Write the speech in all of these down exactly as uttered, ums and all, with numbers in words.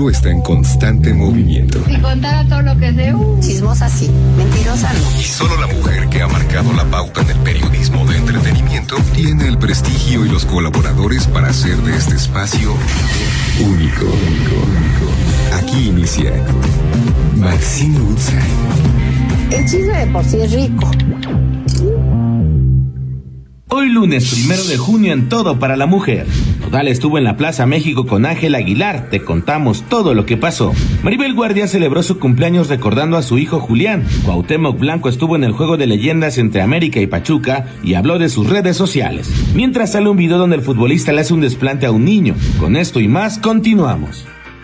mundo está en constante movimiento. Si contara todo lo que sé, uh. Chismosa sí, mentirosa no. Y solo la mujer que ha marcado la pauta en el periodismo de entretenimiento tiene el prestigio y los colaboradores para hacer de este espacio único. Aquí inicia Maxine Woodside. El chisme de por sí es rico. Hoy lunes primero de junio en Todo para la Mujer. Nodal estuvo en la Plaza México con Ángel Aguilar. Te contamos todo lo que pasó. Maribel Guardia celebró su cumpleaños recordando a su hijo Julián. Cuauhtémoc Blanco estuvo en el juego de leyendas entre América y Pachuca y habló de sus redes sociales. Mientras sale un video donde el futbolista le hace un desplante a un niño. Con esto y más, continuamos.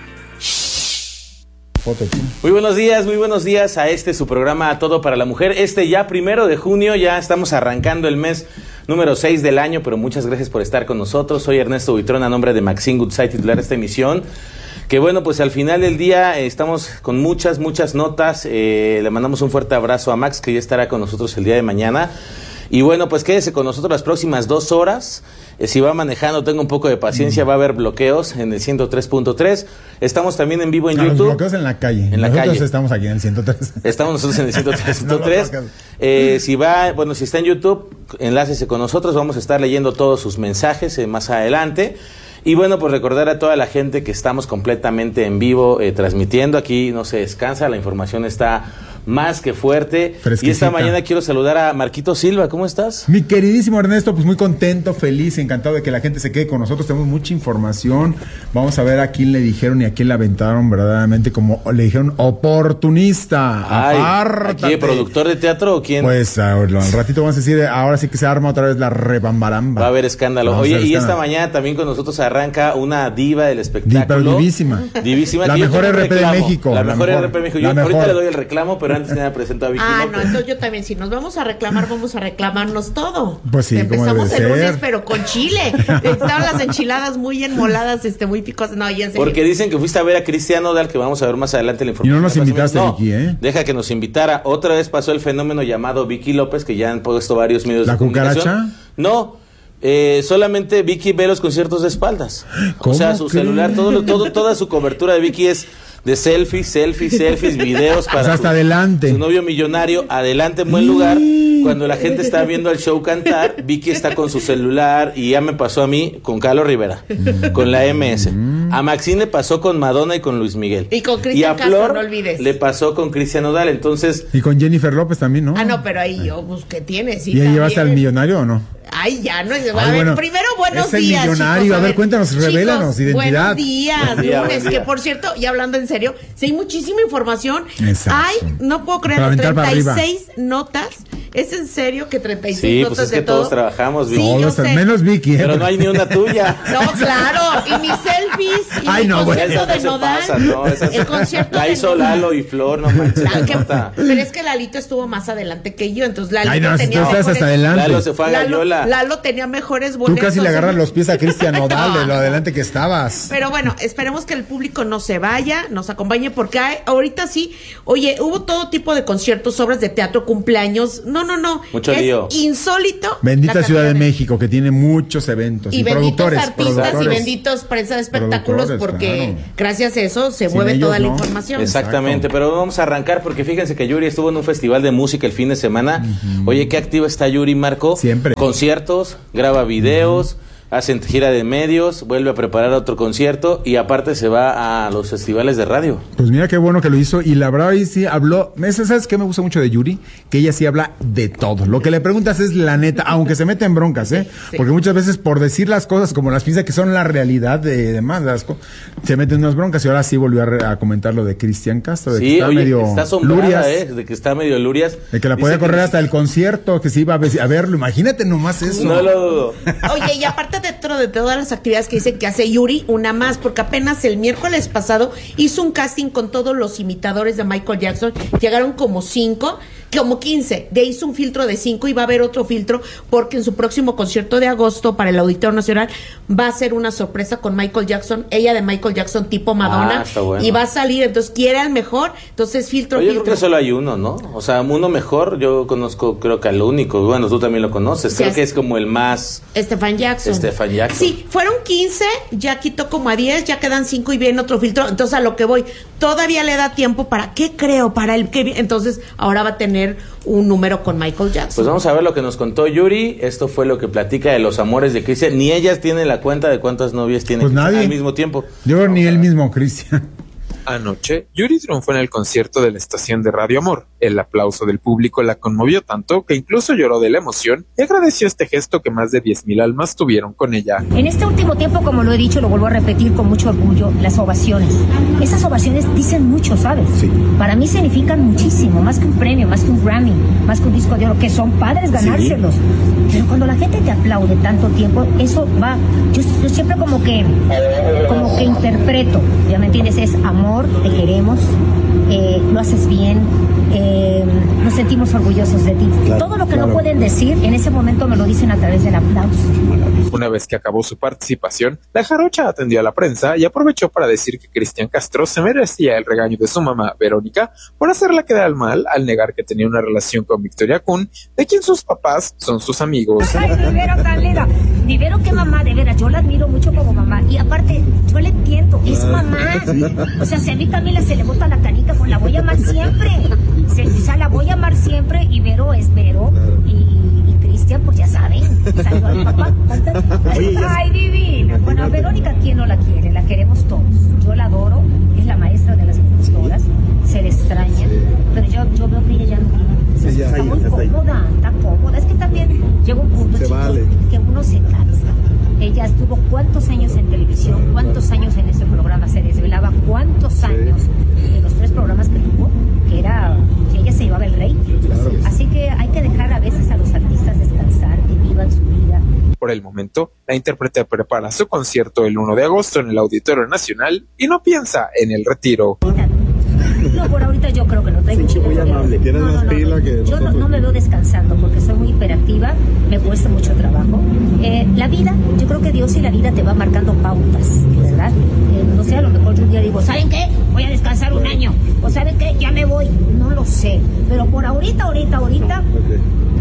Muy buenos días, muy buenos días a este su programa Todo para la Mujer. Este ya primero de junio, ya estamos arrancando el mes número seis del año, pero muchas gracias por estar con nosotros. Soy Ernesto Buitrón, a nombre de Maxine Woodside, titular de esta emisión. Que bueno, pues al final del día eh, estamos con muchas, muchas notas. Eh, le mandamos un fuerte abrazo a Max, que ya estará con nosotros el día de mañana. Y bueno, pues quédese con nosotros las próximas dos horas. Eh, si va manejando, tenga un poco de paciencia, va a haber bloqueos en el ciento tres punto tres. Estamos también en vivo en no, YouTube. Los bloqueos en la calle. En la nosotros calle. Estamos aquí en el ciento tres. Estamos nosotros en el ciento tres punto tres. no eh, si va, bueno, si está en YouTube, enlácese con nosotros. Vamos a estar leyendo todos sus mensajes eh, más adelante. Y bueno, pues recordar a toda la gente que estamos completamente en vivo eh, transmitiendo. Aquí no se descansa, la información está más que fuerte. Fresquecita. Y esta mañana quiero saludar a Marquito Silva. ¿Cómo estás? Mi queridísimo Ernesto, pues muy contento, feliz, encantado de que la gente se quede con nosotros. Tenemos mucha información. Vamos a ver a quién le dijeron y a quién le aventaron verdaderamente, como le dijeron, oportunista. Ay, Apártate. ¿aquí productor de teatro o quién? Pues al ratito vamos a decir, ahora sí que se arma otra vez la rebambaramba. Va a haber escándalo. Vamos Oye, a ver y escándalo. esta mañana también con nosotros arranca una diva del espectáculo. Pero divísima. Divísima. La que yo mejor tengo un R P de reclamo. México. La, La mejor, mejor, R P de México. la Yo mejor. ahorita le doy el reclamo, pero antes me presento a Vicky Ah, López. no, entonces yo también, si nos vamos a reclamar, vamos a reclamarnos todo. Pues sí, como empezamos debe el lunes, ser. pero con chile. Estaban las enchiladas muy enmoladas, este, muy picosas. No, ya en serio. Porque dicen que fuiste a ver a Cristian Nodal, que vamos a ver más adelante la información. Y no nos invitaste, no, Vicky, ¿eh? Deja que nos invitara. Otra vez pasó el fenómeno llamado Vicky López, que ya han puesto varios medios ¿La de comunicación. cucaracha? No. Eh, solamente Vicky ve los conciertos de espaldas. ¿Cómo O sea, su crees? celular, todo, lo- todo, toda su cobertura de Vicky es de selfies, selfies, selfies, videos para O sea, hasta su, adelante. su novio millonario, adelante en buen lugar. Cuando la gente está viendo al show cantar, Vicky está con su celular, y ya me pasó a mí con Carlos Rivera, con la M S. A Maxine le pasó con Madonna y con Luis Miguel. Y con Cristian Y a Castro, Flor no olvides. le pasó con Cristian Nodal. Entonces, Y con Jennifer López también, ¿no? Ah, no, pero ahí yo, pues, ¿qué tienes? Sí, ¿Y ya llevaste al también. millonario o no? Ay, ya, no. A Ay, ver, bueno, primero, buenos es el días. millonario. chicos, A ver, cuéntanos, chicos, revélanos, identidad. Buenos días, Buen día, lunes. buen día. Que por cierto, ya hablando en serio, sí hay muchísima información. Exacto. Hay, no puedo Para creer, aventar para treinta y arriba. seis notas. ¿Es en serio que treinta y seis sí, notas pues es de que todo? todos trabajamos, Vicky. Sí, yo Todos, sé. menos Vicky, ¿eh? Pero no hay ni una tuya. No, claro, y mis selfies, y Ay, mi no, bueno. concierto Esas no de se Nodal, pasan, no, esas- el concierto la de hizo Nodal. Lalo y Flor, no manches, La- la que- nota. pero es que Lalito estuvo más adelante que yo, entonces Lalito Ay, no, si tú tenía estás mejores, hasta adelante. Lalo se fue a Lalo, Gallola. Lalo tenía mejores Tú boletos. casi le agarras los pies a Cristian Nodal de lo No. adelante que estabas. Pero bueno, esperemos que el público no se vaya, nos acompañe, porque hay, ahorita sí, oye, hubo todo tipo de conciertos, obras de teatro, cumpleaños. No, no, no. Mucho es lío. insólito. Bendita la Ciudad de cantidad México, que tiene muchos eventos. Y, Y, benditos productores. artistas productores. y benditos prensa de espectáculos, Productores, porque claro. gracias a eso se Sin mueve ellos, toda la no. información. Exactamente, Exacto. pero vamos a arrancar porque fíjense que Yuri estuvo en un festival de música el fin de semana. Oye, qué activa está Yuri, Marco. Siempre. Conciertos, graba videos, hace gira de medios, vuelve a preparar otro concierto y aparte se va a los festivales de radio. Pues mira qué bueno que lo hizo. Y la verdad, ahí sí habló. ¿Sabes qué me gusta mucho de Yuri? Que ella sí habla de todo. Lo que le preguntas es la neta, aunque se mete en broncas, ¿eh? Sí. Porque muchas veces por decir las cosas como las piensa que son la realidad de demás, las co- se meten en unas broncas. Y ahora sí volvió a, re- a comentar lo de Cristian Castro, de que Sí, está oye, medio está asombrada, lurias, ¿eh? De que está medio lurias. de que la Dice podía correr que- hasta el concierto, que se iba a, ver- a verlo. Imagínate nomás eso. No lo dudo. Oye, y aparte dentro de todas las actividades que dicen que hace Yuri, una más, porque apenas el miércoles pasado hizo un casting con todos los imitadores de Michael Jackson. Llegaron como cinco, como quince. De ahí hizo un filtro de cinco y va a haber otro filtro porque en su próximo concierto de agosto para el Auditorio Nacional va a ser una sorpresa con Michael Jackson, ella de Michael Jackson tipo Madonna. Ah, está bueno. Y va a salir, entonces quiere al mejor, entonces filtro, Oye, yo filtro. creo que solo hay uno, ¿no? O sea, uno mejor, yo conozco, creo que al único. Bueno, tú también lo conoces. Sí, Creo es- que es como el más... Stephen Jackson. Stefan Jackson. Sí, fueron quince, ya quitó como a diez, ya quedan cinco y viene otro filtro. Entonces, a lo que voy, todavía le da tiempo para, ¿qué creo? Para el que entonces, ahora va a tener un número con Michael Jackson. Pues vamos a ver lo que nos contó Yuri. Esto fue lo que platica de los amores de Cristian. Ni ellas tienen la cuenta de cuántas novias tienen pues nadie. al mismo tiempo. Yo creo ni él mismo, Cristian. Anoche, Yuri triunfó en el concierto de la estación de Radio Amor. El aplauso del público la conmovió tanto que incluso lloró de la emoción y agradeció este gesto que más de diez mil almas tuvieron con ella. En este último tiempo, como lo he dicho, lo vuelvo a repetir con mucho orgullo, las ovaciones. Esas ovaciones dicen mucho, ¿sabes? Sí. Para mí significan muchísimo, más que un premio, más que un Grammy, más que un disco de oro, que son padres ganárselos. Sí. Pero cuando la gente te aplaude tanto tiempo, eso va, yo, yo siempre como que, como que interpreto, ¿ya me entiendes? Es amor, te queremos, eh, lo haces bien, eh, nos sentimos orgullosos de ti. Claro, todo lo que claro. no pueden decir, en ese momento me lo dicen a través del aplauso. Una vez que acabó su participación, la jarocha atendió a la prensa y aprovechó para decir que Cristian Castro se merecía el regaño de su mamá, Verónica, por hacerla quedar mal al negar que tenía una relación con Victoria Kun, de quien sus papás son sus amigos. Ay, Vero, tan linda. Ni Vero, que mamá, de veras, yo la admiro mucho como mamá. Y aparte, yo le entiendo, es mamá. O sea, si a mí Camila se le bota la canica, pues la voy a amar siempre. Se, o sea, la voy a amar siempre y Vero es Vero. Y, y Cristian, pues ya saben. Saludos al papá. Ay, divina. Bueno, a Verónica, ¿quién no la quiere? La queremos todos. Yo la adoro, es la maestra de las impostoras. Se le extraña, pero yo, yo veo que ella ya no vive. Sí, está muy cómoda, está cómoda. Es que también llega un punto, chicos, vale. que uno se cansa. Ella estuvo cuántos años en televisión, cuántos años en ese programa, se desvelaba cuántos años en los tres programas que tuvo, que era, que ella se llevaba el rey. Claro. Así que hay que dejar a veces a los artistas descansar, que vivan su vida. Por el momento, la intérprete prepara su concierto el uno de agosto en el Auditorio Nacional y no piensa en el retiro. No, por ahorita yo creo que no traigo sí, muy amable. Tienes no, más no, pila no. que yo no, no me veo descansando porque soy muy hiperactiva, me cuesta mucho trabajo. Eh, la vida, yo creo que Dios y la vida te va marcando pautas, ¿verdad? Eh, no sé, a lo mejor yo un día digo, ¿saben qué? Voy a descansar un año. O ¿saben qué? Ya me voy. No lo sé. Pero por ahorita, ahorita, ahorita, okay.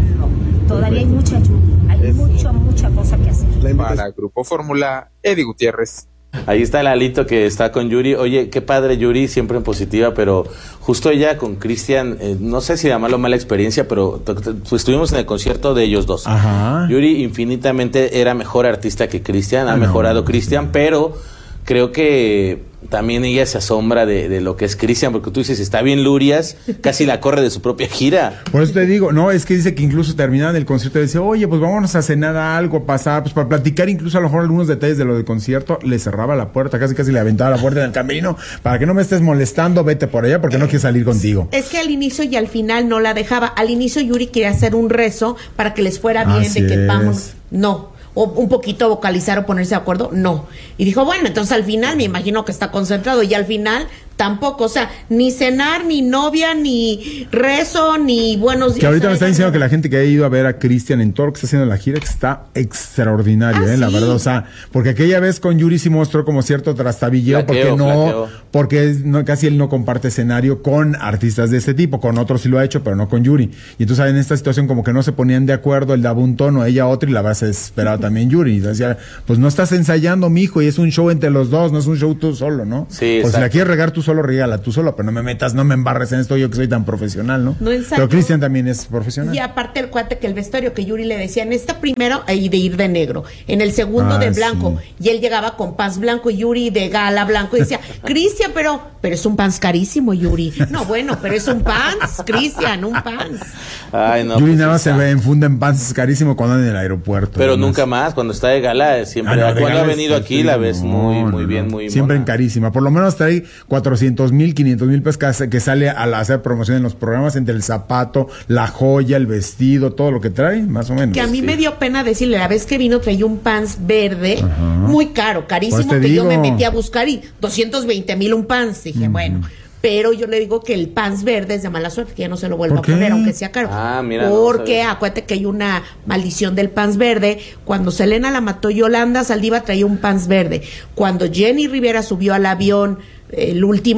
no. Todavía hay mucha lluvia. Hay es... mucha, mucha cosa que hacer. Para Grupo Fórmula, Eddie Gutiérrez. Ahí está el Alito que está con Yuri. Oye, qué padre Yuri, siempre en positiva, pero justo ella con Cristian, eh, no sé si llamarlo mala experiencia, pero pues, estuvimos en el concierto de ellos dos. Ajá. Yuri infinitamente era mejor artista que Cristian, ha ah, mejorado no. Cristian, pero creo que también ella se asombra de, de lo que es Cristian, porque tú dices, está bien Lurias, casi la corre de su propia gira. Por eso te digo, no, es que dice que incluso terminaban el concierto y dice, oye, pues vámonos a cenar algo, a pasar, pues para platicar incluso a lo mejor algunos detalles de lo del concierto, le cerraba la puerta, casi casi le aventaba la puerta en el camino, para que no me estés molestando, vete por allá porque no quiero salir contigo. Es que al inicio y al final no la dejaba. Al inicio Yuri quería hacer un rezo para que les fuera bien, Así de que vamos, no. O un poquito vocalizar o ponerse de acuerdo, no. Y dijo, bueno, entonces al final me imagino que está concentrado y al final tampoco, o sea, ni cenar, ni novia, ni rezo, ni buenos días. Que ahorita me está diciendo que la gente que ha ido a ver a Cristian en todo lo que está haciendo la gira, que está extraordinario, ah, eh, ¿sí? La verdad, o sea, porque aquella vez con Yuri sí mostró como cierto trastabilleo, flaqueo, porque no, flaqueo. porque no, casi él no comparte escenario con artistas de este tipo, con otros sí lo ha hecho, pero no con Yuri. Y entonces en esta situación como que no se ponían de acuerdo, él daba un tono, ella otro, y la base esperaba también Yuri. Y decía, pues no estás ensayando, mijo, y es un show entre los dos, no es un show tú solo, ¿no? Sí, pues si la quieres regar tú solo, regala tú solo, pero no me metas, no me embarres en esto yo que soy tan profesional, ¿no? No ensayo. Pero Cristian también es profesional. Y aparte el cuate que el vestuario que Yuri le decía, en esta primero hay de ir de negro, en el segundo ah, de blanco, sí. Y él llegaba con pants blanco y Yuri de gala blanco y decía, Cristian, pero, pero es un pants carísimo, Yuri. No, bueno, pero es un pants, Cristian, un pants. Ay, no, Yuri pues nada más se ve en funda en pants carísimo cuando anda en el aeropuerto. Pero nunca más, cuando está de gala, siempre, ah, no, cuando ha venido aquí la ves no, muy, muy no, bien, muy siempre mona. En carísima, por lo menos trae cuatrocientos mil, quinientos mil pesos que sale al hacer promoción en los programas, entre el zapato, la joya, el vestido, todo lo que trae, más o menos. Que a mí sí. me dio pena decirle, la vez que vino traía un pants verde, Ajá. muy caro, carísimo, que digo. Yo me metí a buscar y doscientos veinte mil un pants, dije, mm. bueno, pero yo le digo que el pants verde es de mala suerte, que ya no se lo vuelva a poner, aunque sea caro. Ah, mira. Porque no acuérdate que hay una maldición del pants verde. Cuando Selena la mató Yolanda Saldiva traía un pants verde. Cuando Jenny Rivera subió al avión, el última,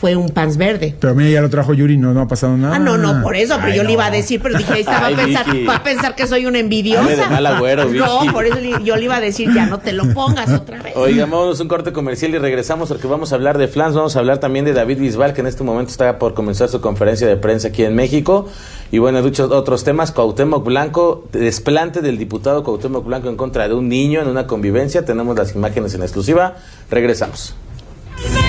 fue un pants verde. Pero mira, ya lo trajo Yuri, no, no ha pasado nada. Ah, no, no, por eso, pero Ay, yo no. le iba a decir, pero dije, ahí estaba Ay, a pensar, Vicky. va a pensar que soy una envidiosa. Dale de mal agüero, Vicky. No, por eso le- yo le iba a decir, ya no te lo pongas otra vez. Oigan, vamos a un corte comercial y regresamos porque vamos a hablar de Flans, vamos a hablar también de David Bisbal, que en este momento está por comenzar su conferencia de prensa aquí en México. Y bueno, muchos otros temas. Cuauhtémoc Blanco, desplante del diputado Cuauhtémoc Blanco en contra de un niño en una convivencia. Tenemos las imágenes en exclusiva. Regresamos.